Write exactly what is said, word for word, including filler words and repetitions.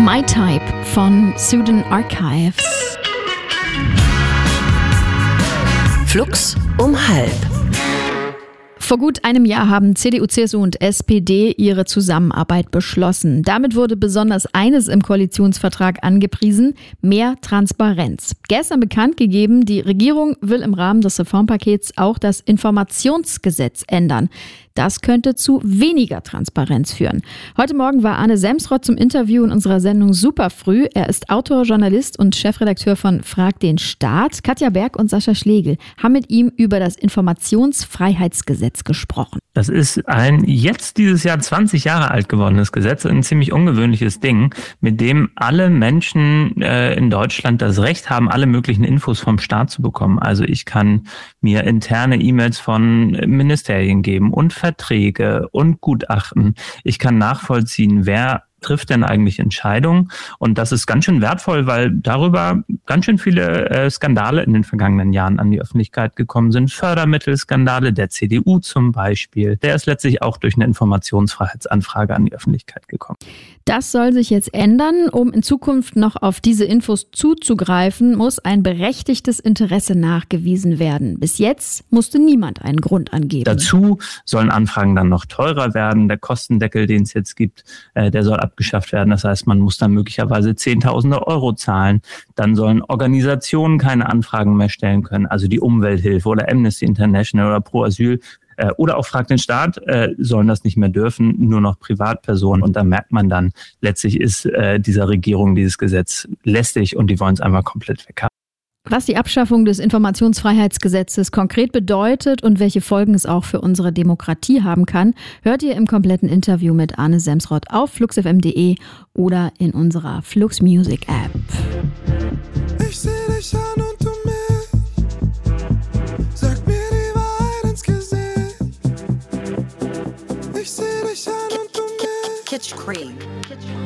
My Type von Sudan Archives. Flux um halb. Vor gut einem Jahr haben C D U, C S U und S P D ihre Zusammenarbeit beschlossen. Damit wurde besonders eines im Koalitionsvertrag angepriesen: mehr Transparenz. Gestern bekannt gegeben, die Regierung will im Rahmen des Reformpakets auch das Informationsgesetz ändern. Das könnte zu weniger Transparenz führen. Heute Morgen war Arne Semsrott zum Interview in unserer Sendung Superfrüh. Er ist Autor, Journalist und Chefredakteur von Frag den Staat. Katja Berg und Sascha Schlegel haben mit ihm über das Informationsfreiheitsgesetz gesprochen. Das ist ein jetzt dieses Jahr zwanzig Jahre alt gewordenes Gesetz, ein ziemlich ungewöhnliches Ding, mit dem alle Menschen äh, in Deutschland das Recht haben, alle möglichen Infos vom Staat zu bekommen. Also ich kann mir interne E-Mails von Ministerien geben und Verträge und Gutachten. Ich kann nachvollziehen, wer trifft denn eigentlich Entscheidungen? Und das ist ganz schön wertvoll, weil darüber ganz schön viele äh, Skandale in den vergangenen Jahren an die Öffentlichkeit gekommen sind. Fördermittelskandale der C D U zum Beispiel. Der ist letztlich auch durch eine Informationsfreiheitsanfrage an die Öffentlichkeit gekommen. Das soll sich jetzt ändern. Um in Zukunft noch auf diese Infos zuzugreifen, muss ein berechtigtes Interesse nachgewiesen werden. Bis jetzt musste niemand einen Grund angeben. Dazu sollen Anfragen dann noch teurer werden. Der Kostendeckel, den es jetzt gibt, äh, der soll abgeschafft werden. Das heißt, man muss dann möglicherweise Zehntausende Euro zahlen. Dann sollen Organisationen keine Anfragen mehr stellen können. Also die Umwelthilfe oder Amnesty International oder Pro Asyl äh, oder auch Frag den Staat äh, sollen das nicht mehr dürfen, nur noch Privatpersonen. Und da merkt man dann, letztlich ist äh, dieser Regierung dieses Gesetz lästig und die wollen es einmal komplett weghaben. Was die Abschaffung des Informationsfreiheitsgesetzes konkret bedeutet und welche Folgen es auch für unsere Demokratie haben kann, hört ihr im kompletten Interview mit Arne Semsrott auf flux f m punkt de oder in unserer Flux Music App. Ich seh dich an und du mich. Sag mir die Wahrheit ins Gesicht. Ich seh dich an und du mich. Kitsch Creek.